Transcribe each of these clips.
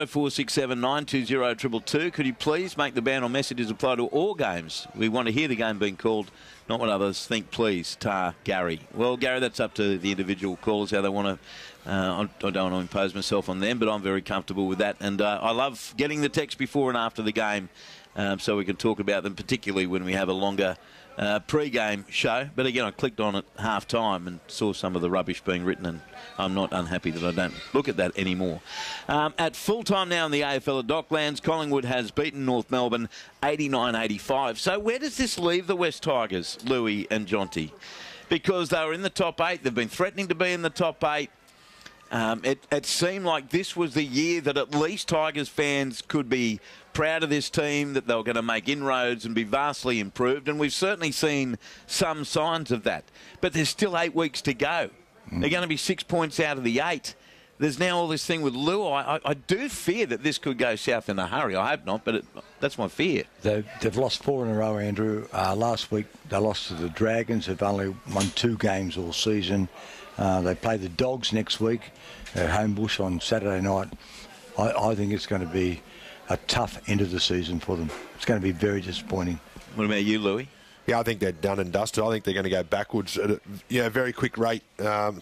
467 920 222. Could you please make the ban on messages apply to all games? We want to hear the game being called, not what others think, please. Tar, Gary. Well, Gary, that's up to the individual callers, how they want to. I don't want to impose myself on them, but I'm very comfortable with that. And I love getting the text before and after the game so we can talk about them, particularly when we have a longer pre-game show. But again, I clicked on it half-time and saw some of the rubbish being written, and I'm not unhappy that I don't look at that anymore. At full-time now in the AFL at Docklands, Collingwood has beaten North Melbourne 89-85. So where does this leave the West Tigers, Louis and Jonty? Because they were in the top 8. They've been threatening to be in the top 8. It seemed like this was the year that at least Tigers fans could be proud of this team, that they were going to make inroads and be vastly improved, and we've certainly seen some signs of that. But there's still 8 weeks to go. They're going to be 6 points out of the 8. There's now all this thing with Luai. I do fear that this could go south in a hurry. I hope not, but that's my fear. They've lost 4 in a row, Andrew. Last week they lost to the Dragons. They've only won 2 games all season. They play the Dogs next week at Homebush on Saturday night. I think it's going to be a tough end of the season for them. It's going to be very disappointing. What about you, Louis? Yeah, I think they're done and dusted. I think they're going to go backwards at a very quick rate. I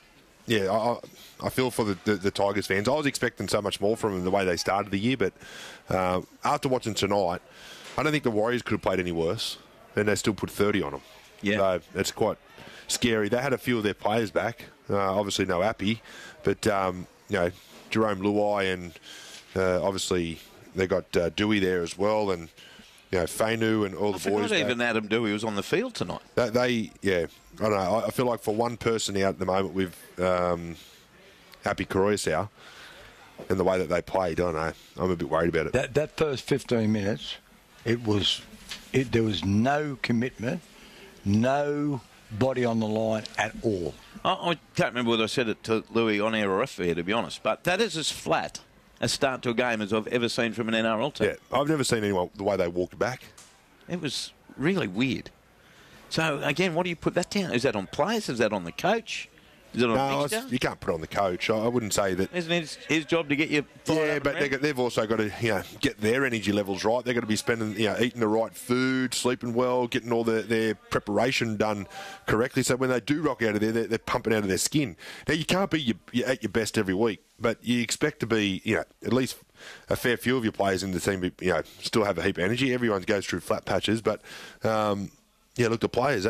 feel for the Tigers fans. I was expecting so much more from them the way they started the year, but after watching tonight, I don't think the Warriors could have played any worse, and they still put 30 on them. Yeah. So it's quite scary. They had a few of their players back, obviously no Appy, but Jerome Luai and obviously they got Dewey there as well, and Fainu and all the boys. Even Adam Dewey was on the field tonight. I don't know. I feel like for one person out at the moment with Happy Koroisau and the way that they played, I don't know. I'm a bit worried about it. That first 15 minutes, there was no commitment, no body on the line at all. I can't remember whether I said it to Louis on air or off air, to be honest, but that is as flat a start to a game as I've ever seen from an NRL team. Yeah, I've never seen anyone the way they walked back. It was really weird. So, again, what do you put that down? Is that on players? Is that on the coach? Is it on mixture? You can't put it on the coach. I wouldn't say that. Isn't it his job to get you fired up? Yeah, but they've also got to get their energy levels right. They've got to be spending, eating the right food, sleeping well, getting all their preparation done correctly. So when they do rock out of there, they're pumping out of their skin. Now, you can't be at your best every week, but you expect to be, at least a fair few of your players in the team, still have a heap of energy. Everyone goes through flat patches, but, look, the players...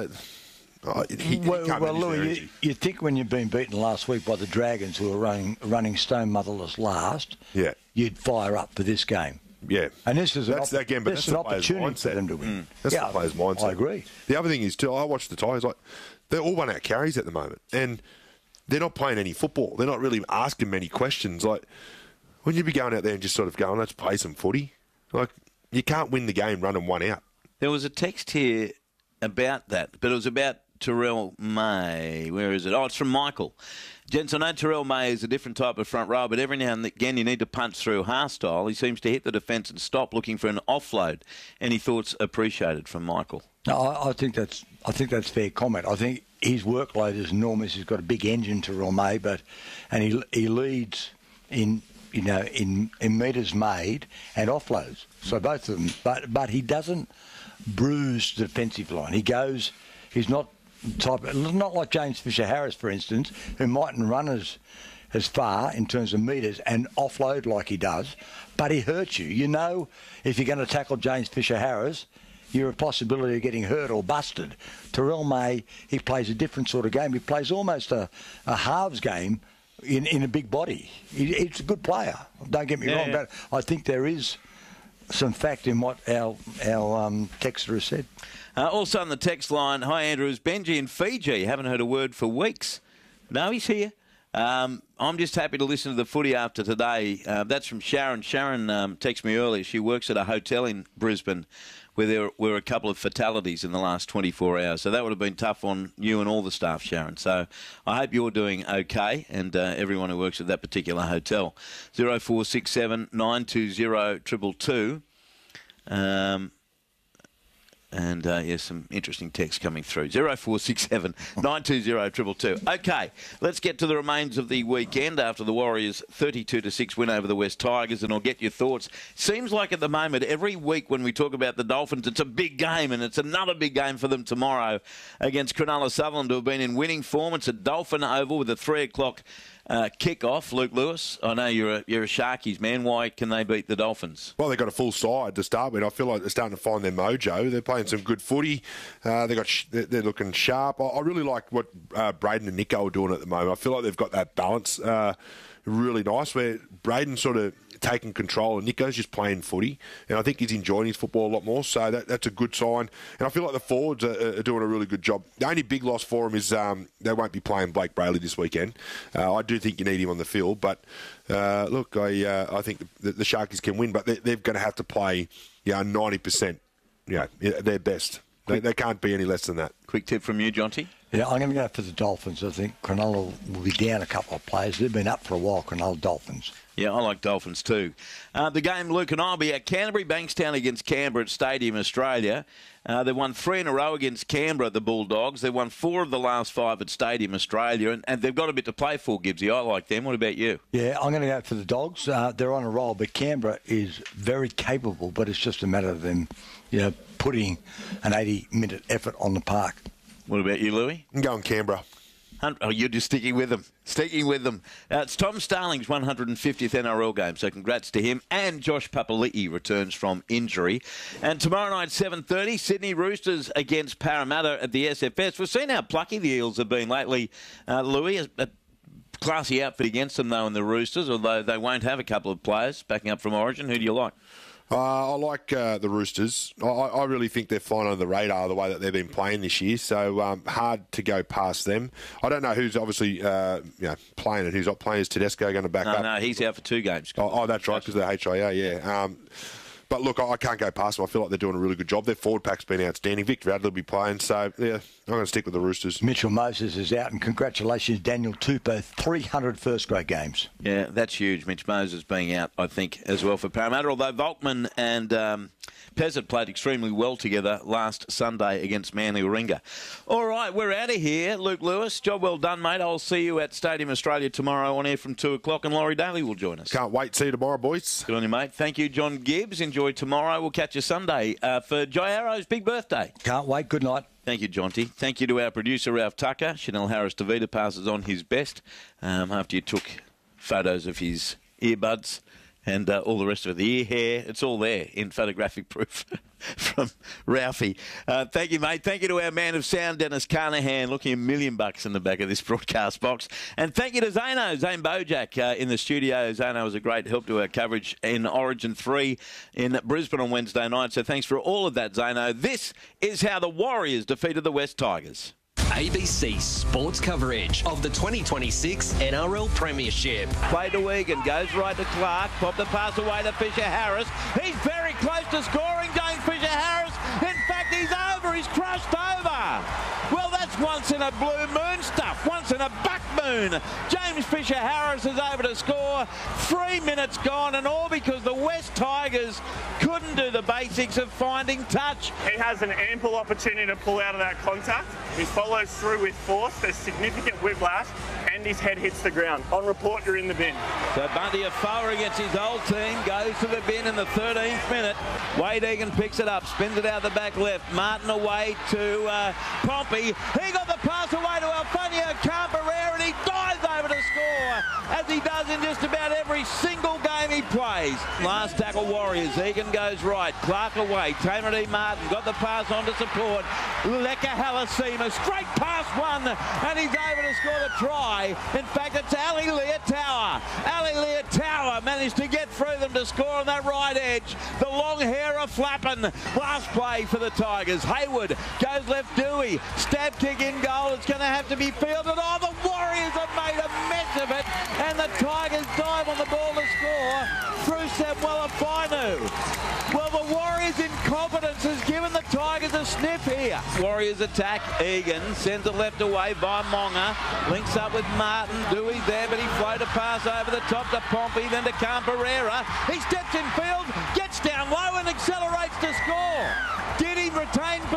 Louis, you think when you've been beaten last week by the Dragons, who are running stone motherless last, you'd fire up for this game. Yeah, and this is that's an opportunity for them to win. That's the player's mindset. I agree. The other thing is too, I watch the Tigers, they're all one out carries at the moment, and they're not playing any football. They're not really asking many questions. Like, when you be going out there and just sort of going, let's play some footy. Like, you can't win the game running one out. There was a text here about that, but it was about Terrell May. Where is it? Oh, it's from Michael. Gents, I know Terrell May is a different type of front row, but every now and again you need to punch through Haarstyle. He seems to hit the defence and stop looking for an offload. Any thoughts appreciated from Michael? No, I think that's fair comment. I think his workload is enormous. He's got a big engine, Terrell May, and he leads in metres made and offloads. So both of them, but he doesn't bruise the defensive line. He's not like James Fisher-Harris, for instance, who mightn't run as far in terms of metres and offload like he does, but he hurts you. If you're going to tackle James Fisher-Harris, you're a possibility of getting hurt or busted. Terrell May, he plays a different sort of game. He plays almost a halves game in a big body. He's a good player. Don't get me wrong, but I think there is some fact in what our texter has said. Also on the text line, hi Andrew, is Benji in Fiji? Haven't heard a word for weeks. No, he's here. I'm just happy to listen to the footy after today. That's from Sharon. Sharon texted me earlier. She works at a hotel in Brisbane where there were a couple of fatalities in the last 24 hours. So that would have been tough on you and all the staff, Sharon. So I hope you're doing okay, and everyone who works at that particular hotel. 0467 920 222. And yes, some interesting text coming through. 0467 920 222. Okay, let's get to the remains of the weekend after the Warriors 32-6 win over the West Tigers, and I'll get your thoughts. Seems like at the moment, every week when we talk about the Dolphins, it's a big game, and it's another big game for them tomorrow against Cronulla Sutherland, who have been in winning form. It's at Dolphin Oval with a 3 o'clock kick-off. Luke Lewis, I know you're a Sharkies man. Why can they beat the Dolphins? Well, they've got a full side to start with. I feel like they're starting to find their mojo. They're playing some good footy. They're looking sharp. I really like what Braden and Nico are doing at the moment. I feel like they've got that balance really nice, where Braden's sort of taking control and Nico's just playing footy, and I think he's enjoying his football a lot more, so that's a good sign. And I feel like the forwards are doing a really good job. The only big loss for them is they won't be playing Blake Brayley this weekend. I do think you need him on the field, but look, I think the Sharkies can win, but they're going to have to play 90%, their best. They can't be any less than that. Quick tip from you, Jonty? Yeah, I'm going to go for the Dolphins. I think Cronulla will be down a couple of players. They've been up for a while, Cronulla Dolphins. Yeah, I like Dolphins too. The game, Luke and I will be at Canterbury Bankstown against Canberra at Stadium Australia. They won 3 in a row against Canberra at the Bulldogs. They won 4 of the last 5 at Stadium Australia, and they've got a bit to play for, Gibbsy. I like them. What about you? Yeah, I'm going to go for the Dogs. They're on a roll, but Canberra is very capable, but it's just a matter of them, putting an 80-minute effort on the park. What about you, Louis? I'm going Canberra. Oh, you're just sticking with them. It's Tom Starling's 150th NRL game, so congrats to him. And Josh Papali'i returns from injury. And tomorrow night, 7:30, Sydney Roosters against Parramatta at the SFS. We've seen how plucky the Eels have been lately. Louis, a classy outfit against them, though, in the Roosters, although they won't have a couple of players backing up from Origin. Who do you like? I like the Roosters. I really think they're flying under the radar the way that they've been playing this year, so hard to go past them. I don't know who's obviously playing and who's not playing. Is Tedesco going to back up? No, he's out for 2 games. Oh, that's right, because of the HIA, yeah. But look, I can't go past them. I feel like they're doing a really good job. Their forward pack's been outstanding. Victor Adler will be playing, so yeah, I'm going to stick with the Roosters. Mitchell Moses is out, and congratulations, Daniel Tupou, 300 first-grade games. Yeah, that's huge. Mitch Moses being out, I think, as well for Parramatta, although Volkman and Pezzett played extremely well together last Sunday against Manly Warringah. All right, we're out of here. Luke Lewis, job well done, mate. I'll see you at Stadium Australia tomorrow on air from 2 o'clock, and Laurie Daly will join us. Can't wait. See you tomorrow, boys. Good on you, mate. Thank you, John Gibbs. Enjoy tomorrow. We'll catch you Sunday for Jai Arrow's big birthday. Can't wait. Good night. Thank you, Jonty. Thank you to our producer, Ralph Tucker. Chanel Harris-DeVita passes on his best after you took photos of his earbuds and all the rest of it. The ear hair, it's all there in photographic proof from Ralphie. Thank you, mate. Thank you to our man of sound, Dennis Carnahan, looking $1 million in the back of this broadcast box. And thank you to Zane Bojak in the studio. Zano was a great help to our coverage in Origin 3 in Brisbane on Wednesday night. So thanks for all of that, Zano. This is how the Warriors defeated the West Tigers. ABC Sports coverage of the 2026 NRL Premiership. Play to Egan, goes right to Clark, pop the pass away to Fisher-Harris. He's very close to scoring, James Fisher-Harris. In fact, he's over, he's crushed over. Well, that's once in a blue moon stuff, once in a buck moon. James Fisher-Harris is over to score. 3 minutes gone, and all because the West Tigers couldn't do the basics of finding touch. He has an ample opportunity to pull out of that contact. He follows through with force. There's significant whiplash, and his head hits the ground. On report, you're in the bin. So Bunty Afoa against his old team goes to the bin in the 13th minute. Wade Egan picks it up, spins it out the back left. Martin away to Pompey. He got the pass away to Alfonio Camperera, and he dives over to score, as he does in just about every single game he plays. Last tackle Warriors. Egan goes right. Clark away. Tamer D. Martin got the pass on to support. Leka Halasima straight past one, and he's over to score the try. In fact, it's Ali Leotawa. Ali Leotawa managed to get through them to score on that right edge. The long hair of flapping. Last play for the Tigers. Hayward goes left Dewey. Stab kick in goal. It's going to have to be fielded. Oh, the Warriors have made a mess of it, and the Tigers dive on the ball to score through Samuela Fainu. Well, the Warriors' incompetence has given the Tigers a sniff here. Warriors attack. Egan sends it left away by Monga. Links up with Martin. Dewey there, but he floated a pass over the top to Pompey, then to Camperera. He steps in field, gets down low and accelerates to score. Did he retain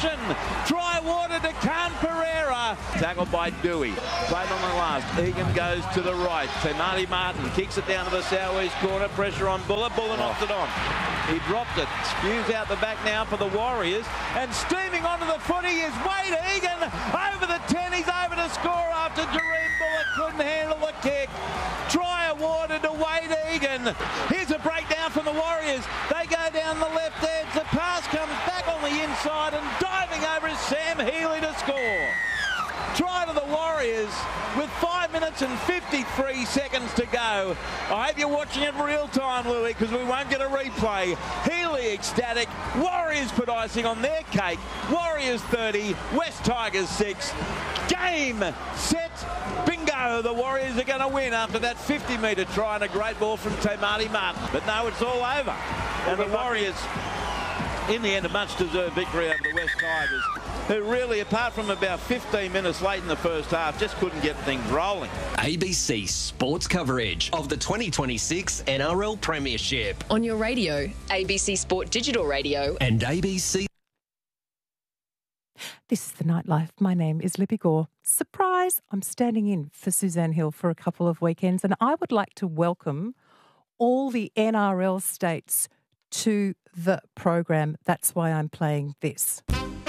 possession. Dry water to Khan Pereira. Tackled by Dewey. Played on the last. Egan goes to the right. Te Marty Martin kicks it down to the southeast corner. Pressure on Buller. Buller knocks it on. He dropped it. Spews out the back now for the Warriors. And steaming onto the footy is Wade Egan. Over the 10. He's over to score after Jareem Buller couldn't handle the kick. Try awarded to Wade Egan. Here's a breakdown from the Warriors. They go down the left edge. The pass comes back on the inside and diving over is Sam Healy to score. Try to the Warriors with 5 minutes and 53 seconds to go. I hope you're watching it real time, Louis, because we won't get a replay. Healy ecstatic. Warriors put icing on their cake. Warriors 30, West Tigers 6. Game, set, bingo. The Warriors are going to win after that 50-metre try and a great ball from Te Marty Martin. But no, it's all over. And the Warriors, in the end, a much-deserved victory over the West Tigers, who really, apart from about 15 minutes late in the first half, just couldn't get things rolling. ABC Sports coverage of the 2026 NRL Premiership. On your radio, ABC Sport Digital Radio. And ABC. This is The Nightlife. My name is Libby Gore. Surprise! I'm standing in for Suzanne Hill for a couple of weekends, and I would like to welcome all the NRL states to the program. That's why I'm playing this.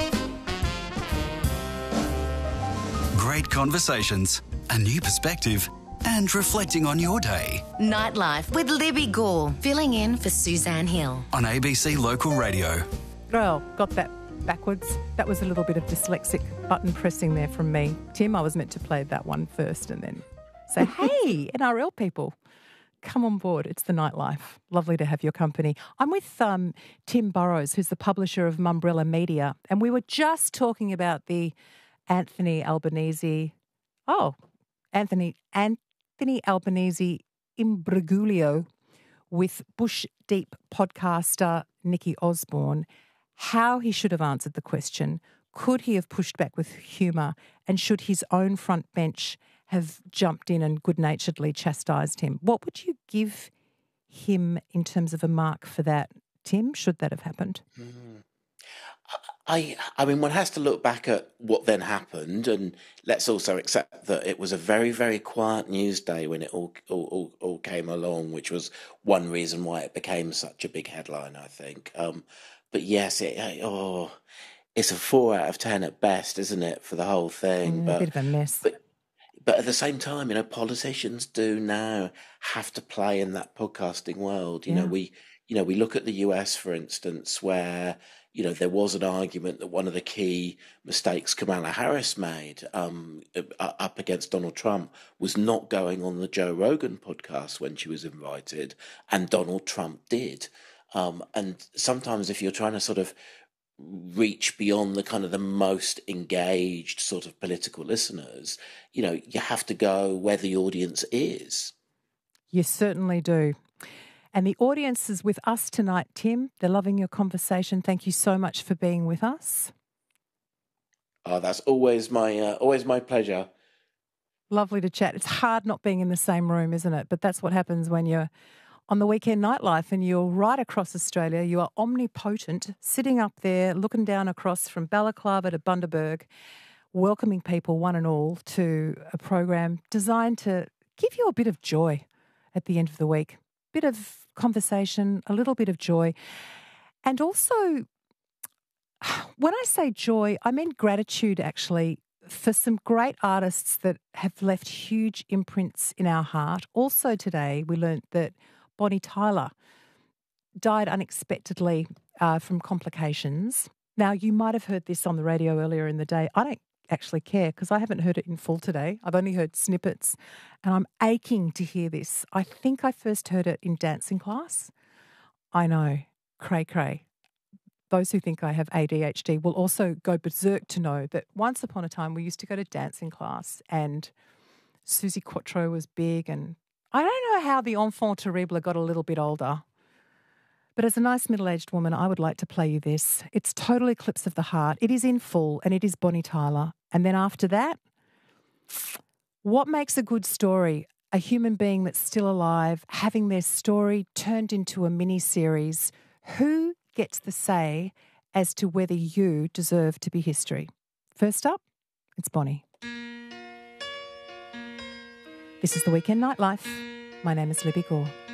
Great conversations, a new perspective, and reflecting on your day. Nightlife with Libby Gore, filling in for Suzanne Hill. On ABC Local Radio. Well, got that backwards. That was a little bit of dyslexic button pressing there from me. Tim, I was meant to play that one first and then say, hey, NRL people, come on board. It's The Nightlife. Lovely to have your company. I'm with Tim Burrows, who's the publisher of Mumbrella Media, and we were just talking about the Anthony Albanese imbroglio with Bush Deep podcaster Nikki Osborne, how he should have answered the question, could he have pushed back with humour, and should his own front bench have jumped in and good-naturedly chastised him? What would you give him in terms of a mark for that, Tim, should that have happened? I mean, one has to look back at what then happened, and let's also accept that it was a very, very quiet news day when it all came along, which was one reason why it became such a big headline, I think. But yes, it's a 4 out of 10 at best, isn't it, for the whole thing? A bit of a mess. But at the same time, politicians do now have to play in that podcasting world. We look at the US, for instance, where there was an argument that one of the key mistakes Kamala Harris made up against Donald Trump was not going on the Joe Rogan podcast when she was invited, and Donald Trump did. And sometimes if you're trying to sort of reach beyond the kind of the most engaged sort of political listeners, you have to go where the audience is. You certainly do. And the audience is with us tonight, Tim. They're loving your conversation. Thank you so much for being with us. Oh, that's always my pleasure. Lovely to chat. It's hard not being in the same room, isn't it? But that's what happens when you're on the weekend nightlife and you're right across Australia. You are omnipotent, sitting up there, looking down across from Balaclava to Bundaberg, welcoming people, one and all, to a program designed to give you a bit of joy at the end of the week. Bit of conversation, a little bit of joy. And also, when I say joy, I mean gratitude, actually, for some great artists that have left huge imprints in our heart. Also today, we learnt that Bonnie Tyler died unexpectedly from complications. Now, you might have heard this on the radio earlier in the day. I don't actually care because I haven't heard it in full today. I've only heard snippets and I'm aching to hear this. I think I first heard it in dancing class. I know, cray. Those who think I have ADHD will also go berserk to know that once upon a time we used to go to dancing class and Susie Quattro was big, and I don't know how the enfant terrible got a little bit older. But as a nice middle-aged woman, I would like to play you this. It's Total Eclipse of the Heart. It is in full and it is Bonnie Tyler. And then after that, what makes a good story? A human being that's still alive, having their story turned into a mini-series. Who gets the say as to whether you deserve to be history. First up, it's Bonnie. This is the Weekend Nightlife. My name is Libby Gore.